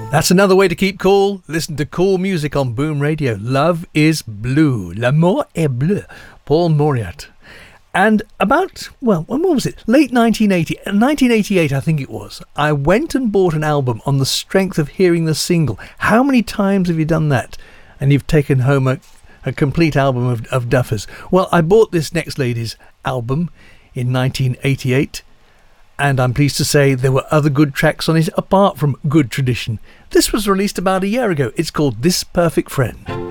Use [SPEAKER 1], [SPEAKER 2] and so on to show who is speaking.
[SPEAKER 1] That's another way to keep cool. Listen to cool music on Boom Radio. Love is blue. L'amour est bleu. Paul Mauriat. And about, well, when was it? Late 1988, I think it was. I went and bought an album on the strength of hearing the single. How many times have you done that? And you've taken home a complete album of duffers. Well, I bought this next lady's album in 1988. And I'm pleased to say there were other good tracks on it apart from Good Tradition. This was released about a year ago. It's called This Perfect Friend.